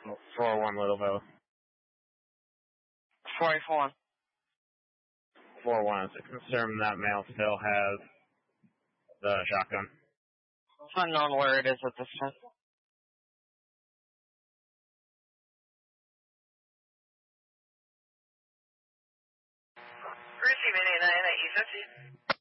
4-1 Littleville. 44. 4-1. It's confirmed that male still has the shotgun. It's unknown where it is at this time. Receiving 89 at E50.